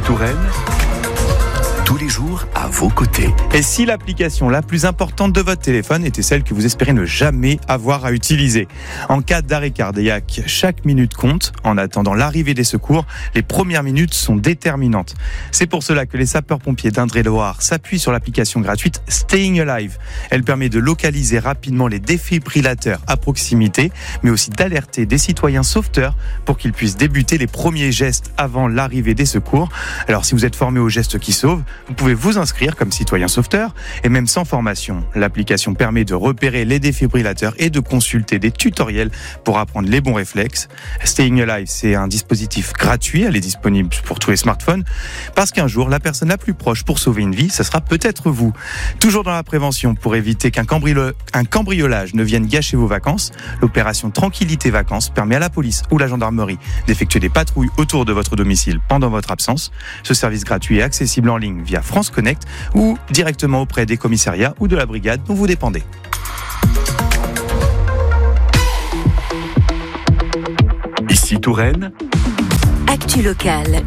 Touraine, tous les jours à vos côtés. Et si l'application la plus importante de votre téléphone était celle que vous espérez ne jamais avoir à utiliser? En cas d'arrêt cardiaque, chaque minute compte. En attendant l'arrivée des secours, les premières minutes sont déterminantes. C'est pour cela que les sapeurs-pompiers d'Indre-et-Loire s'appuient sur l'application gratuite Staying Alive. Elle permet de localiser rapidement les défibrillateurs à proximité, mais aussi d'alerter des citoyens sauveteurs pour qu'ils puissent débuter les premiers gestes avant l'arrivée des secours. Alors si vous êtes formé aux gestes qui sauvent, vous pouvez vous inscrire comme citoyen sauveteur et même sans formation. L'application permet de repérer les défibrillateurs et de consulter des tutoriels pour apprendre les bons réflexes. Staying Alive, c'est un dispositif gratuit, elle est disponible pour tous les smartphones parce qu'un jour, la personne la plus proche pour sauver une vie, ce sera peut-être vous. Toujours dans la prévention pour éviter qu'un cambriolage ne vienne gâcher vos vacances, l'opération Tranquillité Vacances permet à la police ou la gendarmerie d'effectuer des patrouilles autour de votre domicile pendant votre absence. Ce service gratuit est accessible en ligne via France Connect ou directement auprès des commissariats ou de la brigade dont vous dépendez. Ici Touraine, Actu locale.